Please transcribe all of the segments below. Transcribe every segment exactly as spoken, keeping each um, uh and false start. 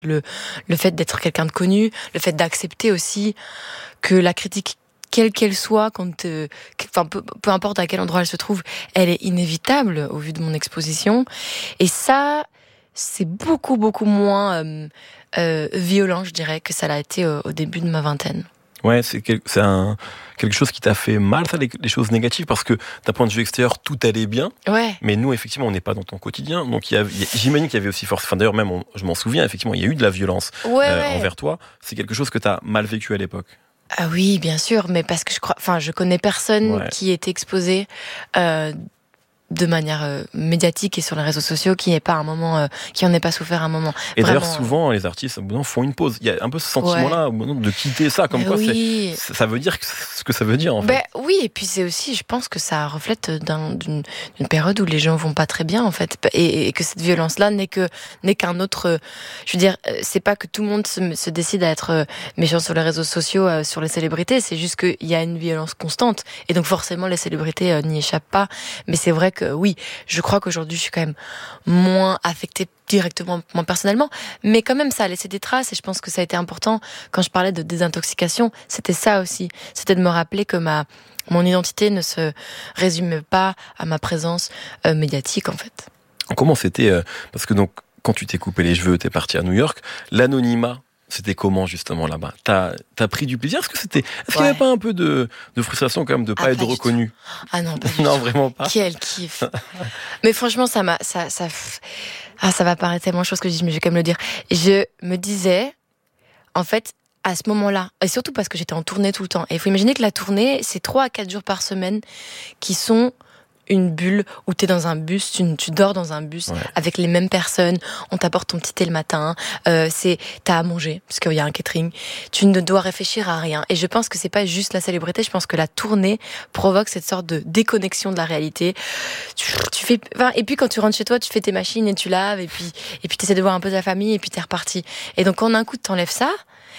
Le, le fait d'être quelqu'un de connu, le fait d'accepter aussi que la critique, quelle qu'elle soit, quand, euh, enfin, peu, peu importe à quel endroit elle se trouve, elle est inévitable au vu de mon exposition. Et ça, c'est beaucoup, beaucoup moins euh, euh, violent, je dirais, que ça l'a été au, au début de ma vingtaine. Ouais, c'est, quel, c'est un, quelque chose qui t'a fait mal, ça, les, les choses négatives, parce que d'un point de vue extérieur, tout allait bien. Ouais. Mais nous, effectivement, on n'est pas dans ton quotidien. Donc, il y a, il y a, j'imagine qu'il y avait aussi force. Enfin, d'ailleurs, même, on, je m'en souviens, effectivement, il y a eu de la violence ouais, euh, ouais. envers toi. C'est quelque chose que t'as mal vécu à l'époque. Ah oui, bien sûr, mais parce que je crois, enfin, je connais personne Ouais. qui est exposé euh, de manière euh, médiatique et sur les réseaux sociaux qui n'ait pas un moment, euh, qui en ait pas souffert un moment. Et Vraiment, d'ailleurs, souvent, les artistes, au bout d'un moment, font une pause. Il y a un peu ce sentiment-là, ouais. au bout d'un moment, de quitter ça, comme Mais quoi oui. c'est, ça veut dire ce que ça veut dire, en fait. Ben oui, et puis c'est aussi, je pense que ça reflète d'un, d'une, d'une période où les gens vont pas très bien, en fait, et, et que cette violence-là n'est que n'est qu'un autre. Je veux dire, c'est pas que tout le monde se, se décide à être méchant sur les réseaux sociaux, euh, sur les célébrités. C'est juste qu'il y a une violence constante, et donc forcément les célébrités euh, n'y échappent pas. Mais c'est vrai que oui, je crois qu'aujourd'hui je suis quand même moins affectée directement, moi personnellement, mais quand même ça a laissé des traces, et je pense que ça a été important quand je parlais de désintoxication. C'était ça aussi, c'était de me rappeler que ma mon identité ne se résume pas à ma présence euh, médiatique, en fait. Comment c'était euh, parce que donc quand tu t'es coupé les cheveux, t'es parti à New York, l'anonymat, c'était comment justement là-bas? T'as t'as pris du plaisir? Est-ce que c'était est-ce ouais. qu'il n'y avait pas un peu de de frustration quand même de pas ah, être pas reconnu? Ah non, pas du non tout. vraiment pas. Quel kiff. Mais franchement, ça m'a ça ça ah ça va paraître tellement chose que je dis, mais je vais quand même le dire. Je me disais, en fait, à ce moment-là, et surtout parce que j'étais en tournée tout le temps. Et il faut imaginer que la tournée, c'est trois à quatre jours par semaine qui sont une bulle où t'es dans un bus, tu, tu dors dans un bus ouais. avec les mêmes personnes, on t'apporte ton petit thé le matin, euh, c'est, t'as à manger, parce qu'il y a un catering, tu ne dois réfléchir à rien. Et je pense que c'est pas juste la célébrité, je pense que la tournée provoque cette sorte de déconnexion de la réalité. Tu, tu fais, enfin, et puis quand tu rentres chez toi, tu fais tes machines et tu laves, et puis, et puis t'essaies de voir un peu ta famille, et puis t'es reparti. Et donc, en un coup, t'enlèves ça,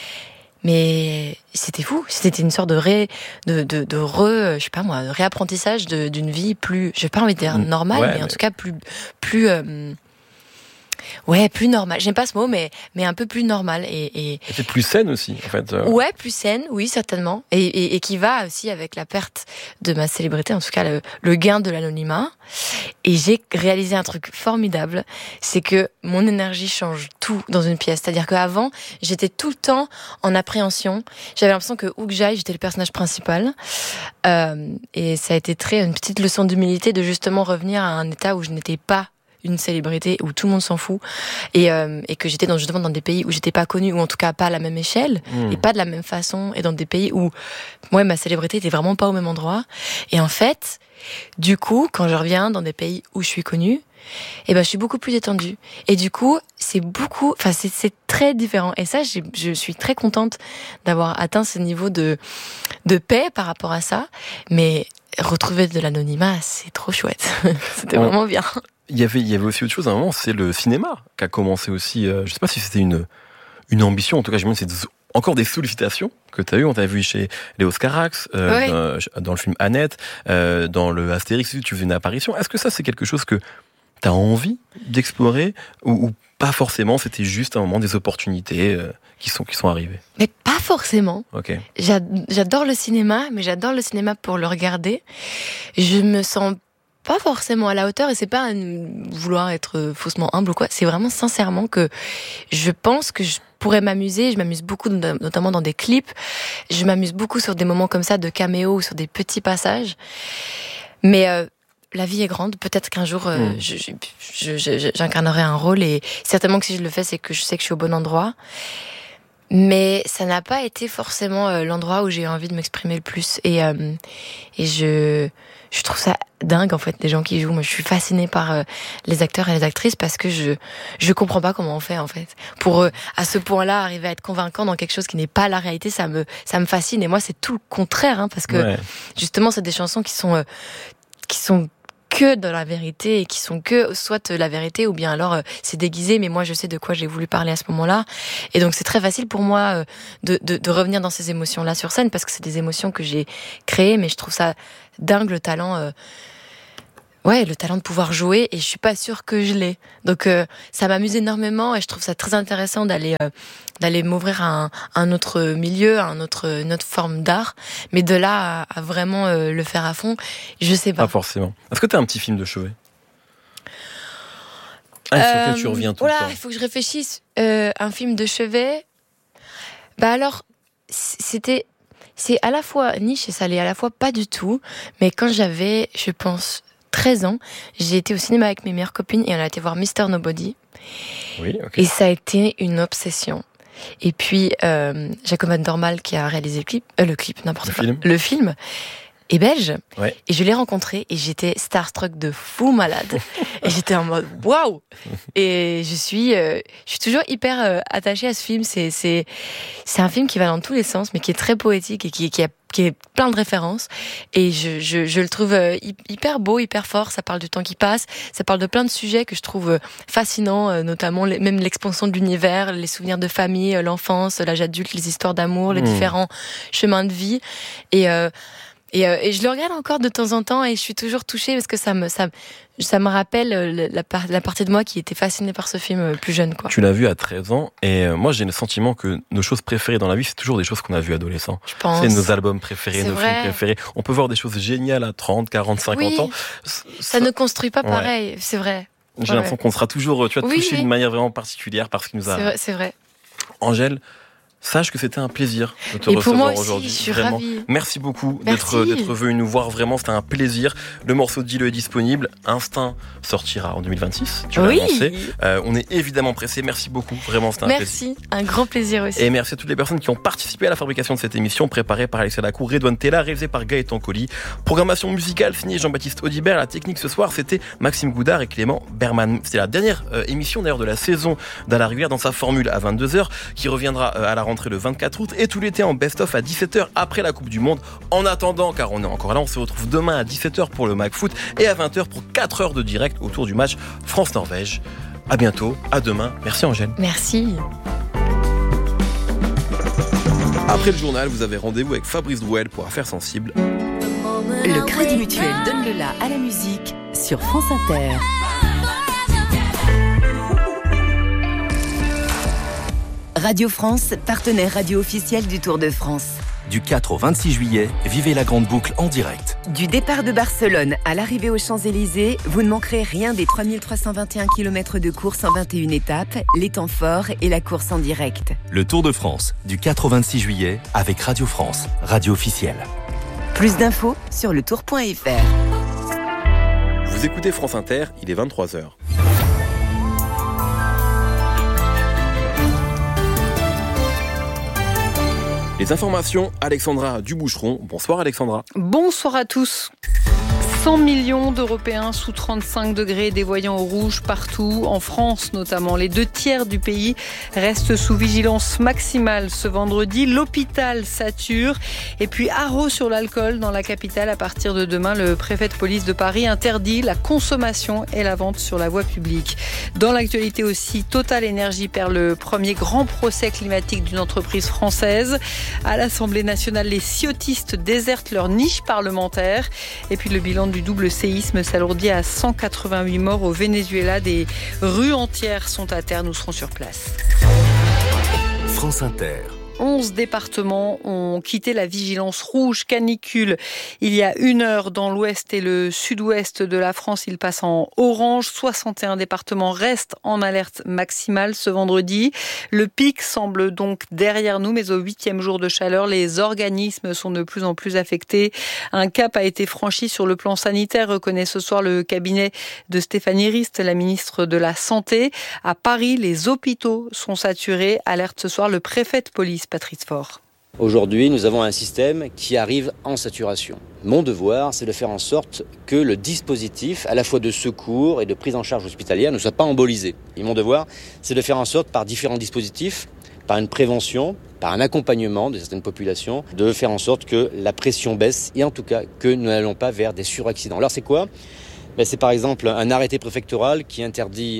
mais c'était fou, c'était une sorte de ré, de, de, de re, je sais pas moi, réapprentissage de, d'une vie plus, j'ai pas envie de dire normale, ouais, mais en mais... tout cas plus, plus, euh, ouais, plus normale. J'aime pas ce mot, mais, mais un peu plus normale et, et. C'est plus saine aussi, en fait. Euh... Ouais, plus saine, oui, certainement. Et, et, et qui va aussi avec la perte de ma célébrité, en tout cas, le, le gain de l'anonymat. Et j'ai réalisé un truc formidable, c'est que mon énergie change tout dans une pièce. C'est-à-dire qu'avant, j'étais tout le temps en appréhension. J'avais l'impression que où que j'aille, j'étais le personnage principal. Euh, et ça a été très, une petite leçon d'humilité de justement revenir à un état où je n'étais pas une célébrité, où tout le monde s'en fout, et, euh, et que j'étais dans, justement dans des pays où j'étais pas connue, ou en tout cas pas à la même échelle, mmh. et pas de la même façon, et dans des pays où moi, ma célébrité était vraiment pas au même endroit. Et en fait, du coup, quand je reviens dans des pays où je suis connue, eh ben, je suis beaucoup plus détendue. Et du coup, c'est beaucoup, enfin, c'est, c'est très différent. Et ça, j'ai, je suis très contente d'avoir atteint ce niveau de, de paix par rapport à ça. Mais retrouver de l'anonymat, c'est trop chouette. C'était ouais. vraiment bien. Il y avait, il y avait aussi autre chose à un moment, c'est le cinéma qui a commencé aussi. Euh, je sais pas si c'était une, une ambition, en tout cas, je me dis, c'est encore des sollicitations que tu as eues. On t'a vu chez Léos Carax, euh, ouais. dans, dans le film Annette, euh, dans le Astérix, tu faisais une apparition. Est-ce que ça, c'est quelque chose que tu as envie d'explorer ou, ou pas forcément, c'était juste un moment des opportunités euh, qui, sont, qui sont arrivées? Mais pas forcément. Okay. J'adore le cinéma, mais j'adore le cinéma pour le regarder. Je me sens pas forcément à la hauteur, et c'est pas un, vouloir être faussement humble ou quoi, c'est vraiment sincèrement que je pense que je pourrais m'amuser. Je m'amuse beaucoup, notamment dans des clips, je m'amuse beaucoup sur des moments comme ça de caméo ou sur des petits passages, mais euh, la vie est grande, peut-être qu'un jour euh, mmh. je, je, je, je, j'incarnerai un rôle, et certainement que si je le fais, c'est que je sais que je suis au bon endroit. Mais ça n'a pas été forcément euh, l'endroit où j'ai envie de m'exprimer le plus, et, euh, et je, je trouve ça dingue en fait, les gens qui jouent. Moi, je suis fascinée par euh, les acteurs et les actrices, parce que je je comprends pas comment on fait en fait pour euh, à ce point-là arriver à être convaincant dans quelque chose qui n'est pas la réalité. Ça me ça me fascine, et moi c'est tout le contraire, hein, parce que ouais. justement c'est des chansons qui sont euh, qui sont que dans la vérité, et qui sont que soit la vérité, ou bien alors euh, c'est déguisé, mais moi je sais de quoi j'ai voulu parler à ce moment-là, et donc c'est très facile pour moi euh, de, de, de revenir dans ces émotions-là sur scène, parce que c'est des émotions que j'ai créées, mais je trouve ça dingue le talent euh, ouais, le talent de pouvoir jouer, et je suis pas sûre que je l'ai. Donc euh, ça m'amuse énormément, et je trouve ça très intéressant d'aller euh, d'aller m'ouvrir à un, un autre milieu, à un autre, une autre forme d'art. Mais de là à, à vraiment euh, le faire à fond, je sais pas. Pas forcément. Est-ce que tu as un petit film de chevet? Ah, sur lequel tu reviens tout voilà, le temps. Il faut que je réfléchisse. Euh, un film de chevet. Bah alors, c'était, c'est à la fois niche et ça l'est à la fois pas du tout. Mais quand j'avais, je pense, treize ans, j'ai été au cinéma avec mes meilleures copines et on a été voir mister Nobody. Oui, ok. Et ça a été une obsession. Et puis, euh, Jacob Van Dormal qui a réalisé le clip, euh, le clip, n'importe le quoi, film. le film. Et belge, ouais. Et je l'ai rencontré et j'étais starstruck de fou malade. Et j'étais en mode waouh. Et je suis, euh, je suis toujours hyper euh, attachée à ce film. C'est, c'est, c'est un film qui va dans tous les sens, mais qui est très poétique et qui, qui, a, qui est plein de références. Et je, je, je le trouve euh, hyper beau, hyper fort. Ça parle du temps qui passe. Ça parle de plein de sujets que je trouve euh, fascinants, euh, notamment les, même l'expansion de l'univers, les souvenirs de famille, euh, l'enfance, l'âge adulte, les histoires d'amour, les mmh. différents chemins de vie. Et euh, Et, euh, et je le regarde encore de temps en temps et je suis toujours touchée parce que ça me, ça, ça me rappelle la, la, la partie de moi qui était fascinée par ce film plus jeune, quoi. Tu l'as vu à treize ans et euh, moi j'ai le sentiment que nos choses préférées dans la vie, c'est toujours des choses qu'on a vues adolescents. Je pense. C'est nos albums préférés, c'est nos vrai. films préférés. On peut voir des choses géniales à trente, quarante, cinquante oui, ans. Ça, ça ne construit pas pareil, ouais. C'est vrai. J'ai ouais, l'impression ouais. qu'on sera toujours, tu vois, oui, touché oui. d'une manière vraiment particulière parce qu'il nous a... C'est vrai, c'est vrai. Angèle, sache que c'était un plaisir de te et recevoir aussi, aujourd'hui. Je suis vraiment. ravie. Merci beaucoup Merci. d'être, d'être venu nous voir. Vraiment, c'était un plaisir. Le morceau de Dis-le est disponible. Instinct sortira en deux mille vingt-six. Tu l'as oui. annoncé. Euh, on est évidemment pressés. Merci beaucoup. Vraiment, c'était un merci. plaisir. Merci. Un grand plaisir aussi. Et merci à toutes les personnes qui ont participé à la fabrication de cette émission, préparée par Alexia Lacour, Redouane Tella, réalisée par Gaëtan Colli. Programmation musicale signée Jean-Baptiste Audibert. La technique ce soir, c'était Maxime Goudard et Clément Berman. C'était la dernière euh, émission d'ailleurs de la saison d'À la Rivière dans sa formule à vingt-deux heures, qui reviendra euh, à la rentrée le vingt-quatre août. Et tout l'été en best-of à dix-sept heures après la Coupe du Monde. En attendant, car on est encore là, on se retrouve demain à dix-sept heures pour le McFoot et à vingt heures pour quatre heures de direct autour du match France-Norvège. À bientôt, à demain. Merci Angèle. Merci. Après le journal, vous avez rendez-vous avec Fabrice Drouel pour Affaires sensibles. Le Crédit Mutuel donne le la à la musique sur France Inter. Radio France, partenaire radio officiel du Tour de France. Du quatre au vingt-six juillet, vivez la grande boucle en direct. Du départ de Barcelone à l'arrivée aux Champs-Élysées, vous ne manquerez rien des trois mille trois cent vingt et un kilomètres de course en vingt et une étapes, les temps forts et la course en direct. Le Tour de France, du quatre au vingt-six juillet, avec Radio France, radio officielle. Plus d'infos sur le tour point f r. Vous écoutez France Inter, il est vingt-trois heures. Les informations, Alexandra Duboucheron. Bonsoir Alexandra. Bonsoir à tous. cent millions d'Européens sous trente-cinq degrés, des voyants au rouge partout, en France notamment. Les deux tiers du pays restent sous vigilance maximale ce vendredi. L'hôpital sature. Et puis, haro sur l'alcool dans la capitale. À partir de demain, le préfet de police de Paris interdit la consommation et la vente sur la voie publique. Dans l'actualité aussi, Total Energy perd le premier grand procès climatique d'une entreprise française. À l'Assemblée nationale, les ciotistes désertent leur niche parlementaire. Et puis, le bilan du double séisme s'alourdit à cent quatre-vingt-huit morts au Venezuela. Des rues entières sont à terre. Nous serons sur place. France Inter. onze départements ont quitté la vigilance rouge canicule il y a une heure dans l'ouest et le sud-ouest de la France. Ils passent en orange. soixante et un départements restent en alerte maximale ce vendredi. Le pic semble donc derrière nous, mais au huitième jour de chaleur, les organismes sont de plus en plus affectés. Un cap a été franchi sur le plan sanitaire, reconnaît ce soir le cabinet de Stéphanie Rist, la ministre de la Santé. À Paris, les hôpitaux sont saturés, alerte ce soir le préfet de police, Patrice Faure. Aujourd'hui, nous avons un système qui arrive en saturation. Mon devoir, c'est de faire en sorte que le dispositif, à la fois de secours et de prise en charge hospitalière, ne soit pas embolisé. Et mon devoir, c'est de faire en sorte, par différents dispositifs, par une prévention, par un accompagnement de certaines populations, de faire en sorte que la pression baisse et en tout cas que nous n'allons pas vers des suraccidents. Alors c'est quoi ? Ben, c'est par exemple un arrêté préfectoral qui interdit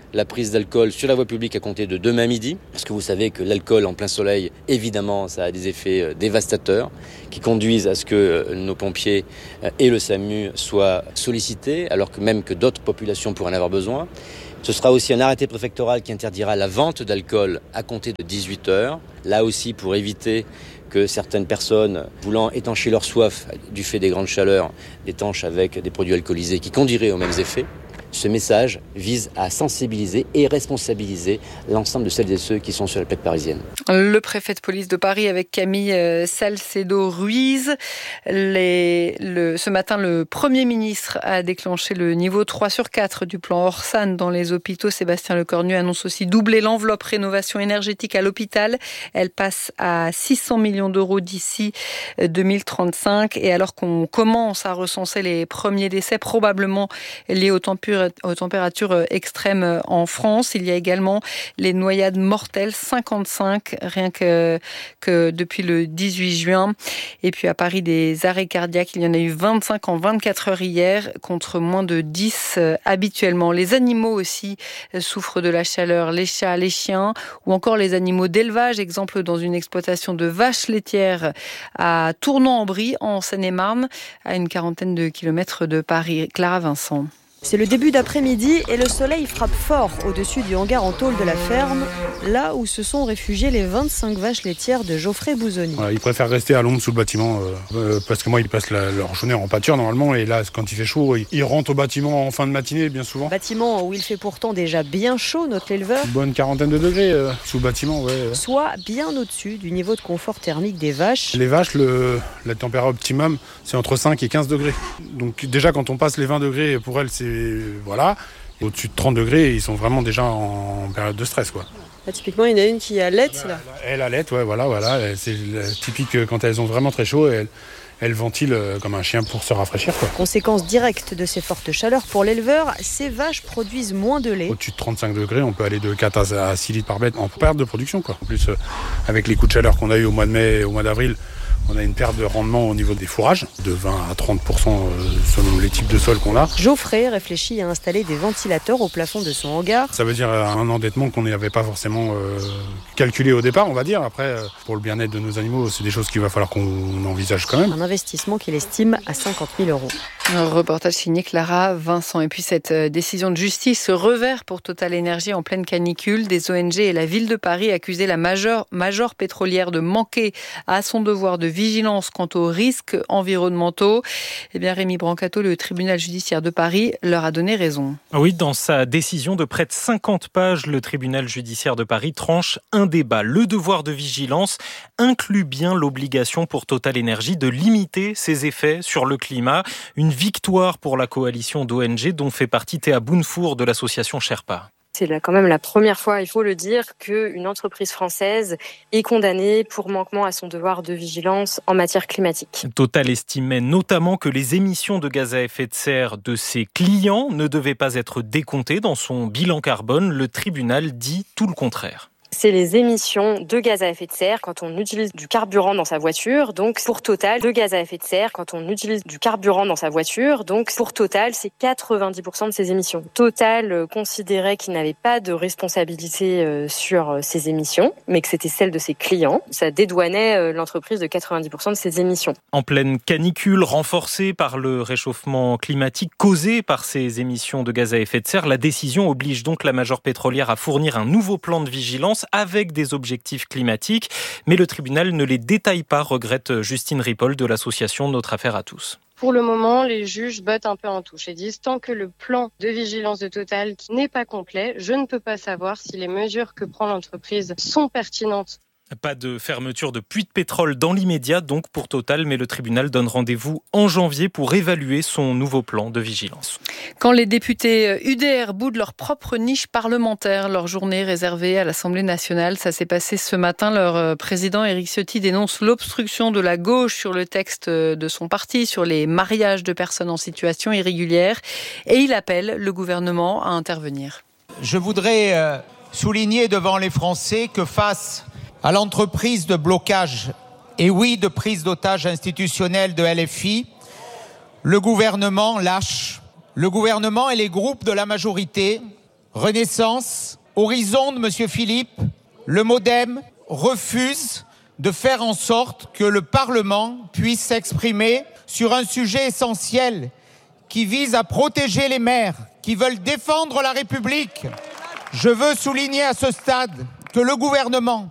la prise d'alcool sur la voie publique à compter de demain midi, parce que vous savez que l'alcool en plein soleil, évidemment, ça a des effets dévastateurs qui conduisent à ce que nos pompiers et le SAMU soient sollicités, alors que même que d'autres populations pourraient en avoir besoin. Ce sera aussi un arrêté préfectoral qui interdira la vente d'alcool à compter de dix-huit heures, là aussi pour éviter que certaines personnes voulant étancher leur soif du fait des grandes chaleurs l'étanchent avec des produits alcoolisés qui conduiraient aux mêmes effets. Ce message vise à sensibiliser et responsabiliser l'ensemble de celles et ceux qui sont sur la plaque parisienne. Le préfet de police de Paris avec Camille Salcedo-Ruiz. Les, le, ce matin, le Premier ministre a déclenché le niveau trois sur quatre du plan Orsan dans les hôpitaux. Sébastien Lecornu annonce aussi doubler l'enveloppe rénovation énergétique à l'hôpital. Elle passe à six cents millions d'euros d'ici deux mille trente-cinq. Et alors qu'on commence à recenser les premiers décès, probablement liés aux températures aux températures extrêmes en France. Il y a également les noyades mortelles, cinquante-cinq rien que, que depuis le dix-huit juin. Et puis à Paris, des arrêts cardiaques, il y en a eu vingt-cinq en vingt-quatre heures hier, contre moins de dix habituellement. Les animaux aussi souffrent de la chaleur, les chats, les chiens, ou encore les animaux d'élevage. Exemple dans une exploitation de vaches laitières à Tournon-en-Brie, en Seine-et-Marne, à une quarantaine de kilomètres de Paris. Clara Vincent. C'est le début d'après-midi et le soleil frappe fort au-dessus du hangar en tôle de la ferme, là où se sont réfugiées les vingt-cinq vaches laitières de Geoffrey Bouzoni. Voilà, ils préfèrent rester à l'ombre sous le bâtiment euh, parce que moi ils passent la, leur journée en pâture normalement, et là quand il fait chaud ils, ils rentrent au bâtiment en fin de matinée bien souvent. Bâtiment où il fait pourtant déjà bien chaud, note l'éleveur. Une bonne quarantaine de degrés euh, sous le bâtiment, ouais, ouais. Soit bien au-dessus du niveau de confort thermique des vaches. Les vaches, le, la température optimum c'est entre cinq et quinze degrés. Donc déjà quand on passe les vingt degrés, pour elles c'est voilà, au-dessus de trente degrés, ils sont vraiment déjà en période de stress, quoi. Là, typiquement, il y en a une qui allait, là. Elle allait, ouais, voilà, voilà. C'est typique quand elles ont vraiment très chaud, elles, elles ventilent comme un chien pour se rafraîchir, quoi. Conséquence directe de ces fortes chaleurs pour l'éleveur, ces vaches produisent moins de lait. Au-dessus de trente-cinq degrés, on peut aller de quatre à six litres par bête en perte de production, quoi. En plus, avec les coups de chaleur qu'on a eu au mois de mai et au mois d'avril, on a une perte de rendement au niveau des fourrages, de vingt à trente pour cent selon les types de sols qu'on a. Geoffrey réfléchit à installer des ventilateurs au plafond de son hangar. Ça veut dire un endettement qu'on n'avait pas forcément euh, calculé au départ, on va dire. Après, pour le bien-être de nos animaux, c'est des choses qu'il va falloir qu'on envisage quand même. Un investissement qu'il estime à cinquante mille euros. Un reportage signé Clara Vincent. Et puis cette décision de justice, ce revers pour Total Énergie en pleine canicule. Des O N G et la ville de Paris accusaient la major, major pétrolière de manquer à son devoir de vigilance quant aux risques environnementaux. Eh bien, Rémi Brancato, le tribunal judiciaire de Paris, leur a donné raison. Oui, dans sa décision de près de cinquante pages, le tribunal judiciaire de Paris tranche un débat. Le devoir de vigilance inclut bien l'obligation pour Total Énergie de limiter ses effets sur le climat. Une victoire pour la coalition d'O N G dont fait partie Théa Bounfour de l'association Sherpa. C'est quand même la première fois, il faut le dire, qu'une entreprise française est condamnée pour manquement à son devoir de vigilance en matière climatique. Total estimait notamment que les émissions de gaz à effet de serre de ses clients ne devaient pas être décomptées dans son bilan carbone. Le tribunal dit tout le contraire. C'est les émissions de gaz à effet de serre quand on utilise du carburant dans sa voiture. Donc pour Total, de gaz à effet de serre quand on utilise du carburant dans sa voiture. Donc pour Total, c'est quatre-vingt-dix pour cent de ses émissions. Total considérait qu'il n'avait pas de responsabilité sur ses émissions, mais que c'était celle de ses clients. Ça dédouanait l'entreprise de quatre-vingt-dix pour cent de ses émissions. En pleine canicule renforcée par le réchauffement climatique causé par ces émissions de gaz à effet de serre, la décision oblige donc la major pétrolière à fournir un nouveau plan de vigilance avec des objectifs climatiques. Mais le tribunal ne les détaille pas, regrette Justine Ripoll de l'association Notre Affaire à tous. Pour le moment, les juges bottent un peu en touche et disent tant que le plan de vigilance de Total n'est pas complet, je ne peux pas savoir si les mesures que prend l'entreprise sont pertinentes. Pas de fermeture de puits de pétrole dans l'immédiat, donc pour Total, mais le tribunal donne rendez-vous en janvier pour évaluer son nouveau plan de vigilance. Quand les députés U D R boudent leur propre niche parlementaire, leur journée réservée à l'Assemblée nationale, ça s'est passé ce matin. Leur président Éric Ciotti dénonce l'obstruction de la gauche sur le texte de son parti, sur les mariages de personnes en situation irrégulière, et il appelle le gouvernement à intervenir. Je voudrais euh, souligner devant les Français que face à l'entreprise de blocage et oui de prise d'otage institutionnelle de L F I, le gouvernement lâche. Le gouvernement et les groupes de la majorité Renaissance, Horizon de M. Philippe, le MoDem refuse de faire en sorte que le Parlement puisse s'exprimer sur un sujet essentiel qui vise à protéger les maires, qui veulent défendre la République. Je veux souligner à ce stade que le gouvernement